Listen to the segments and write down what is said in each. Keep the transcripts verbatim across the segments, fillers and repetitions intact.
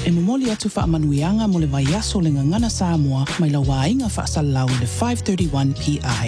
E momoli atu whaamanuianga mo le vaiaso le ngangana Samoa mai la wainga whaasalau le five thirty-one P I.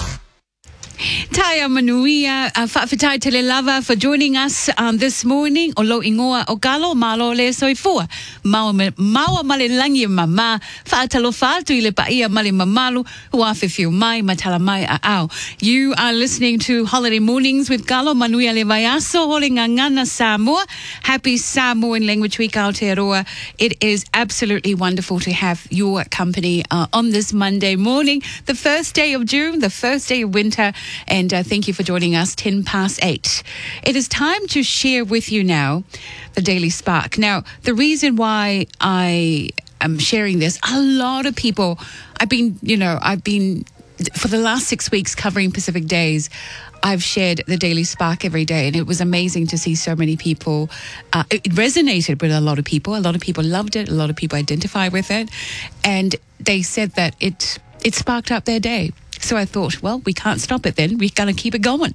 Taia manuia, uh, whaafitai te le lava for joining us um, this morning. O lo ingoa o galo, malo le soifua. Maua, maua male langi mama, whaatalo whaatu i le paia male mamalu, hua whiwhiu mai, matala mai a au. You are listening to Holiday Mornings with Galo Manuia le vaiaso, hole ngangana Samoa. Happy Samoan Language Week, Aotearoa. It is absolutely wonderful to have your company uh, on this Monday morning, the first day of June, the first day of winter. And uh, thank you for joining us, ten past eight. It is time to share with you now the Daily Spark. Now, the reason why I am sharing this, a lot of people, I've been, you know, I've been, for the last six weeks covering Pacific Days, I've shared the Daily Spark every day, and it was amazing to see so many people. Uh, it resonated with a lot of people. A lot of people loved it. A lot of people identified with it. And they said that it it sparked up their day. So I thought, well, we can't stop it then. We're going to keep it going.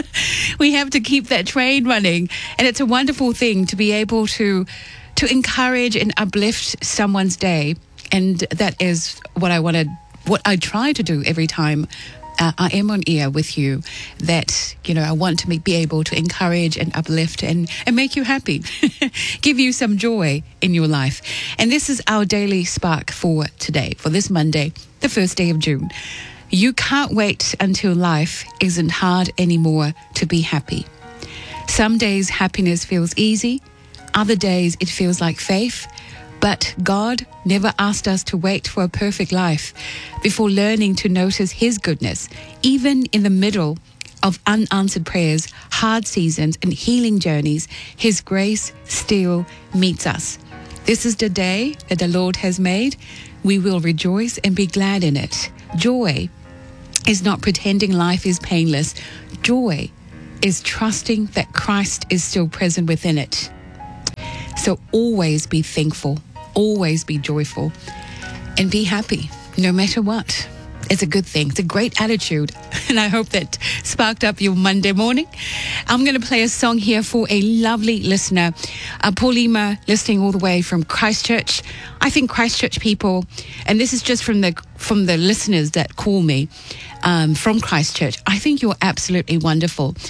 We have to keep that train running. And it's a wonderful thing to be able to to encourage and uplift someone's day. And that is what I want to, what I try to do every time uh, I am on air with you. That, you know, I want to make, be able to encourage and uplift and, and make you happy. Give you some joy in your life. And this is our Daily Spark for today, for this Monday, the first day of June. You can't wait until life isn't hard anymore to be happy. Some days happiness feels easy. Other days it feels like faith. But God never asked us to wait for a perfect life before learning to notice His goodness, even in the middle of unanswered prayers, hard seasons, and healing journeys. His grace still meets us. This is the day that the Lord has made. We will rejoice and be glad in it. Joy is not pretending life is painless. Joy is trusting that Christ is still present within it. So always be thankful, always be joyful, and be happy no matter what. It's a good thing. It's a great attitude. And I hope that sparked up your Monday morning. I'm going to play a song here for a lovely listener, uh, Paulima, listening all the way from Christchurch. I think Christchurch people, and this is just from the from the listeners that call me um, from Christchurch, I think you're absolutely wonderful.